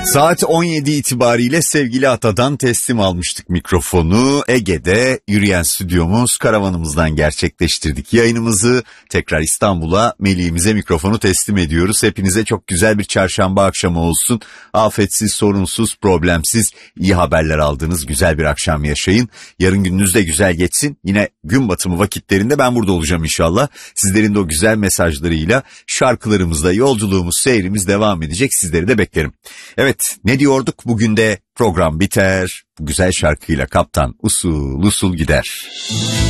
Saat 17 itibariyle sevgili Ata'dan teslim almıştık mikrofonu. Ege'de yürüyen stüdyomuz, karavanımızdan gerçekleştirdik yayınımızı. Tekrar İstanbul'a, Melih'imize mikrofonu teslim ediyoruz. Hepinize çok güzel bir çarşamba akşamı olsun. Afetsiz, sorunsuz, problemsiz, iyi haberler aldığınız güzel bir akşam yaşayın. Yarın gününüz de güzel geçsin. Yine gün batımı vakitlerinde ben burada olacağım inşallah. Sizlerin de o güzel mesajlarıyla şarkılarımızla yolculuğumuz, seyrimiz devam edecek. Sizleri de beklerim. Evet, ne diyorduk? Bugün de program biter. Bu güzel şarkıyla kaptan usul usul gider.